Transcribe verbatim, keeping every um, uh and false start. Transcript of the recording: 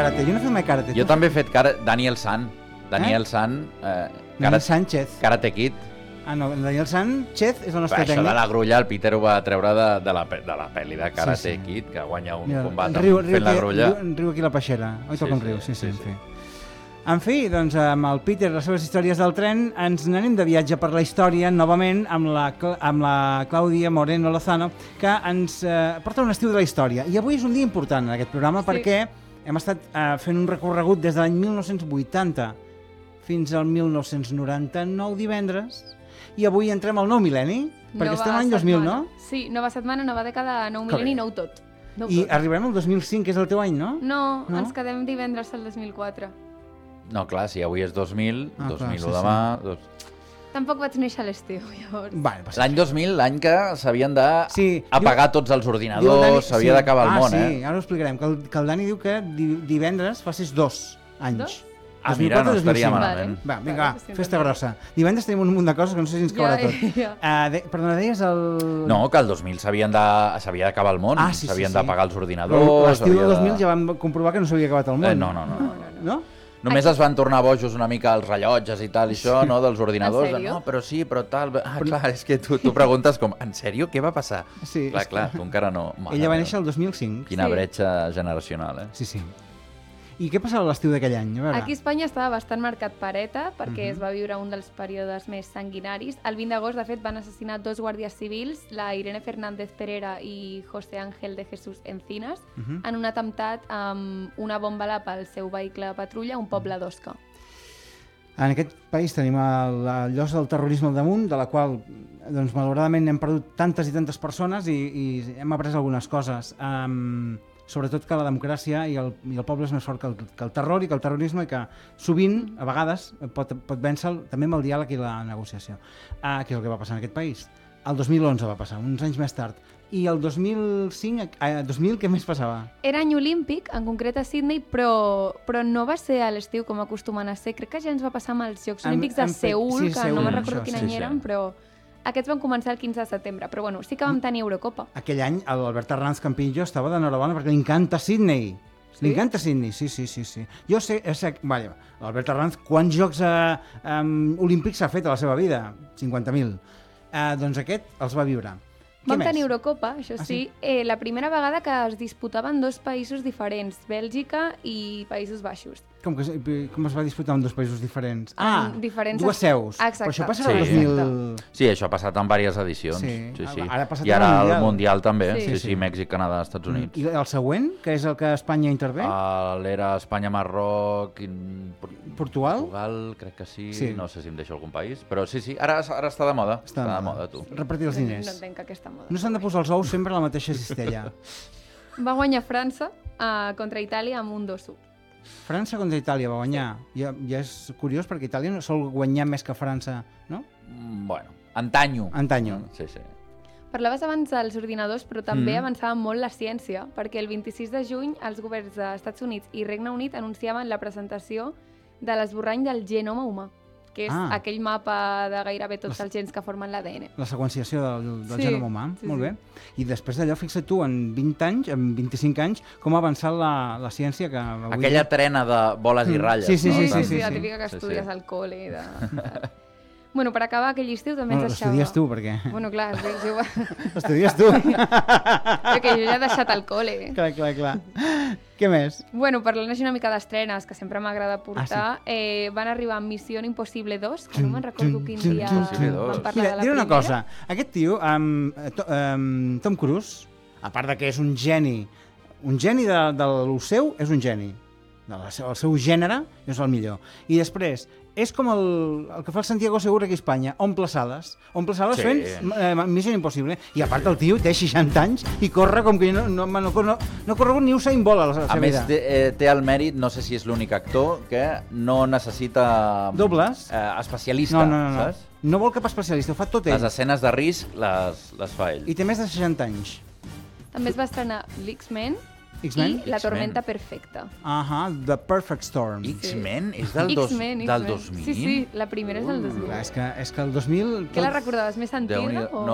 karate. Jo no he fet mai karate. Jo també he fet karate. Daniel San. Daniel eh? San. Eh, Daniel Sánchez. Karate Kid. Ah, no, Daniel Sánchez és el nostre Però tècnic. això de la grulla, el Peter ho va treure de, de, la, de la pel·li de Karate sí, sí. Kid, que guanya un Mira, combat riu, fent riu, la grulla. Riu, riu aquí la peixera. Oi, toca sí, un riu, sí, sí, sí, en fi. sí. En fi, doncs amb el Peter i les seves històries del tren ens n'anem de viatge per la història novament amb la, amb la Clàudia Moreno Lozano, que ens eh, porta un estiu de la història. I avui és un dia important en aquest programa sí. perquè hem estat eh, fent un recorregut des de l'any mil nou-cents vuitanta fins al mil nou-cents noranta-nou divendres i avui entrem al nou mil·lenni, perquè estem l'any dos mil, no? Sí, nova setmana, nova dècada, nou mil·lenni, nou tot. Nou I tot. arribarem al dos mil cinc, que és el teu any, no? No, no? ens quedem divendres al dos mil quatre. No, clar, si avui és dos mil, ah, dos mil clar, sí, demà... sí. Dos... Tampoc vaig néixer a l'estiu, llavors. Vale, l'any dos mil, l'any que s'havien d'apagar sí, tots els ordinadors, s'havia sí. d'acabar el ah, món, sí, eh? Ah, sí, ara ho explicarem, que el, que el Dani diu que divendres facis dos anys. Dos? Ah, mira, no estaria malament. Va, vinga, va, festa grossa. Divendres tenim un munt de coses que no sé si ens caurà tot. Ja. Uh, de, perdona, deies el... No, que el dos mil s'havien d'acabar el món, ah, sí, s'havien sí, sí. d'apagar els ordinadors... L'estiu del dos mil de... ja vam comprovar que no s'havia acabat el món. Eh, no, no, no. No? no, no? Només es van tornar bojos una mica els rellotges i tal, i això, no, dels ordinadors. En sèrio? No, però sí, però tal... Ah, clar, és que tu, tu preguntes com, en sèrio, què va passar? Sí, clar, clar, tu encara no... Mare Ella va néixer el dos mil cinc. Quina sí. bretxa generacional, eh? Sí, sí. I què passava a l'estiu d'aquell any? A veure. Aquí a Espanya estava bastant marcat per ETA, perquè Uh-huh. es va viure un dels períodes més sanguinaris. El vint d'agost, de fet, van assassinar dos guàrdies civils, la Irene Fernández Perera i José Ángel de Jesús Encinas, Uh-huh. en un atemptat amb una bomba lapa al seu vehicle de patrulla a un poble d'Osca. En aquest país tenim el, la llosa del terrorisme al damunt, de la qual, doncs, malauradament, hem perdut tantes i tantes persones i, i hem après algunes coses. Um, sobretot que la democràcia i el, i el poble és més fort que el, que el terror i que el terrorisme i que sovint, a vegades, pot, pot vèncer també amb el diàleg i la negociació. Uh, què és el que va passar en aquest país? El dos mil onze va passar, uns anys més tard. I el dos mil cinc, eh, dos mil, què més passava? Era any olímpic, en concret a Sydney, però, però no va ser a l'estiu com acostumen a ser. Crec que ja ens va passar amb els Jocs Olímpics de Seül, sí, que Seül, no me'n recordo això, quin sí, any sí. eren, però aquests van començar el quinze de setembre. Però bueno, sí que vam tenir Eurocopa. Aquell any l'Albert Arranz Campillo estava d'enhorabona perquè li encanta Sydney. Sí? Li encanta Sydney, sí, sí, sí. sí. Jo sé, sé vale, l'Albert Arranz, quants jocs eh, um, olímpics s'ha fet a la seva vida? cinquanta mil. Eh, doncs aquest els va viure. Què Vam més? tenir Eurocopa, això Ah, sí, sí? eh, la primera vegada que es disputaven dos països diferents, Bèlgica i Països Baixos. Com, que, com es va disputar en dos països diferents? Ah, En diferents dues seus. Exacte. Però això passava Sí. el dos mil... Sí, això ha passat en diverses edicions. Sí. Sí, sí. Ara ha passat I ara al Mundial. el Mundial també. Sí. Sí, sí, Sí, sí. sí. Mèxic, Canadà, Estats Units. I el següent, que és el que Espanya intervé? Uh, L'era Espanya-Marroc... In... Portugal? Portugal, crec que sí. Sí. No sé si em deixo algun país. Però sí, sí, ara, ara està de moda. Està Està, de de moda. moda, tu. Repartir els No, diners. no entenc aquesta moda. No s'han de posar els ous sempre a la mateixa cistella. Va guanyar França uh, contra Itàlia amb un dos u. França contra Itàlia va guanyar. Ja, ja és curiós perquè Itàlia no sol guanyar més que França, no? Mm, Bueno, antanyo. Antanyo. Sí, sí. Parlaves abans dels ordinadors, però també Mm. avançava molt la ciència, perquè el vint-i-sis de juny els governs dels Estats Units i Regne Unit anunciaven la presentació de l'esborrany del genoma humà, que és Ah. aquell mapa de gairebé tots Les- els gens que formen l'A D N. La seqüenciació del, del Sí, genoma humà. sí, Molt sí. bé. I després d'allò, fixa't tu, en vint anys, en vint-i-cinc anys, com ha avançat la, la ciència que avui... Aquella trena de boles i Mm. ratlles. Sí, sí, no? sí, sí, sí, sí, la sí. típica que Sí, estudies sí. al col·le. De... bueno, per acabar aquell estiu també Bueno, ens deixava... l'estudies tu, perquè... Bueno, clar, és que jo... L'estudies tu. que jo ja he deixat el col·le. clar, clar, clar. Què més? Bueno, parlant així una mica d'estrenes, que sempre m'agrada portar, Ah, eh, van arribar a Missió Impossible dos, que no me'n recordo quin Tum, dia tum, tum. vam parlar Mira, de la diré una primera. cosa. Aquest tio, um, to, um, Tom Cruise, a part de que és un geni, un geni de, de lo seu, és un geni. De la, el seu gènere és el millor. I després, és com el, el que fa el Santiago Segura aquí a Espanya, omple sales. Omple sales Sí. fent eh, Missió Impossible. I a part el tio té seixanta anys i corre com que no, no, no, no, no ha corregut ni Usain Bolt a la seva A més, vida. té, eh, té el mèrit, no sé si és l'únic actor, que no necessita... Dobles? Eh, especialista, No, no, no, no. saps? No vol cap especialista, ho fa tot Les ell. escenes de risc les, les fa ell. I té més de seixanta anys. També es va estrenar l'X-Men X-Men? i La X-Men. tormenta perfecta. Ahà, The Perfect Storm. X-Men és del, dos, X-Men, del X-Men. dos mil? Sí, sí, la primera és del dos mil. Clar, és, que, és que el dos mil... Què la recordaves? Més antiga? Déu-n'hi-do. O... No,